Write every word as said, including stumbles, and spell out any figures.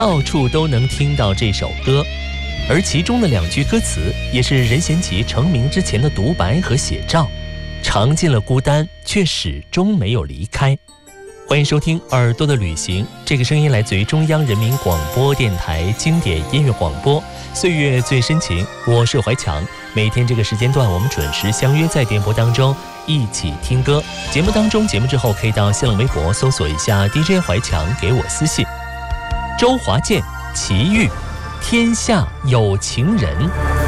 到处都能听到这首歌，而其中的两句歌词也是任贤齐成名之前的独白和写照。尝尽了孤单，却始终没有离开。欢迎收听《耳朵的旅行》，这个声音来自于中央人民广播电台经典音乐广播，岁月最深情。我是怀强，每天这个时间段，我们准时相约在电波当中一起听歌。节目当中，节目之后可以到新浪微博搜索一下 D J 怀强，给我私信。周华健、齐豫，天下有情人。